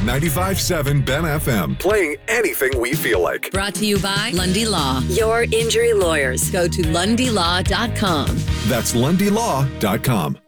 95.7 Ben FM. Playing anything we feel like. Brought to you by Lundy Law, your injury lawyers. Go to lundylaw.com. That's lundylaw.com.